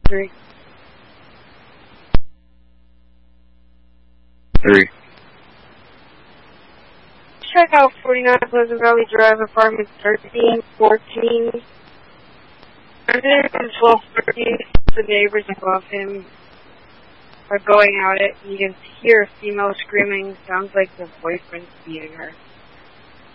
3. 3. Check out 49 Pleasant Valley Drive, apartment 1314. Resident in 1213. The neighbors above him are going at it. You can hear a female screaming. Sounds like the boyfriend's beating her.